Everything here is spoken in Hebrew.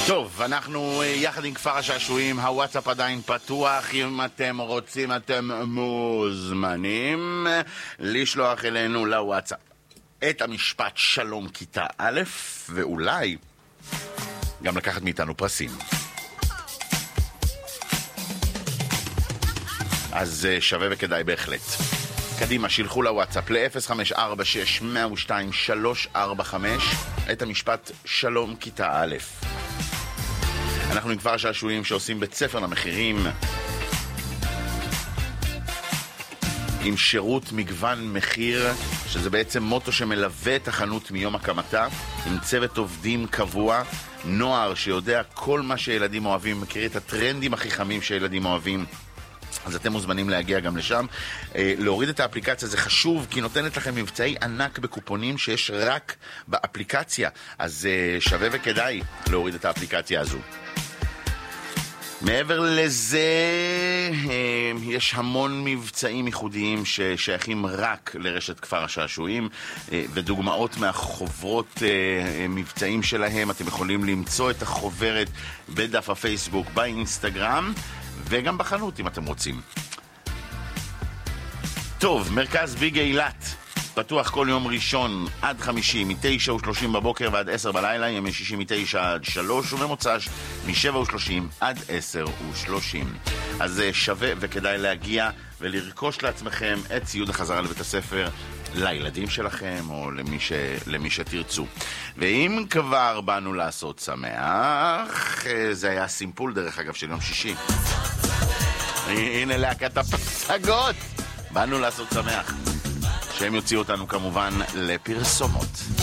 טוב, אנחנו יחד עם כפר השעשועים, הוואטסאפ עדיין פתוח, אם אתם רוצים אתם מוזמנים לשלוח אלינו לוואטסאפ את המשפט שלום כיתה א', ואולי גם לקחת מאיתנו פרסים. אז שווה וכדאי בהחלט. קדימה, שילחו לוואטסאפ ל-0546-102-345 את המשפט שלום כיתה א'. אנחנו עם כפר השעשועים שעושים בית ספר למחירים עם שירות מגוון מחיר, שזה בעצם מוטו שמלווה את החנות מיום הקמתה, עם צוות עובדים קבוע, נוער שיודע כל מה שילדים אוהבים, מכיר את הטרנדים הכי חמים שילדים אוהבים. אז אתם מוזמנים להגיע גם לשם. להוריד את האפליקציה זה חשוב, כי נותנת לכם מבצעי ענק בקופונים שיש רק באפליקציה. אז שווה וכדאי להוריד את האפליקציה הזו. מעבר לזה, יש המון מבצעים ייחודיים ששייכים רק לרשת כפר השעשועים, ודוגמאות מהחוברות מבצעים שלהם. אתם יכולים למצוא את החוברת בדף הפייסבוק, באינסטגרם, וגם בחנות אם אתם רוצים. טוב, מרכז ביג אילת פתוח כל יום ראשון עד חמישי מ-9:30 בבוקר ועד 10 בלילה, ימי שישי מ-9 עד 3 וממוצ"ש מ-7:30 עד 10:30. אז שווה וכדאי להגיע ולרכוש לעצמכם את ציוד החזרה לבית הספר לילדים שלכם או למי שתרצו. ואם כבר באנו לעשות שמח, זה היה סימפול דרך אגב של יום שישי. הנה להקת הפסגות, באנו לעשות שמח, שהם יוציאו אותנו כמובן לפרסומות.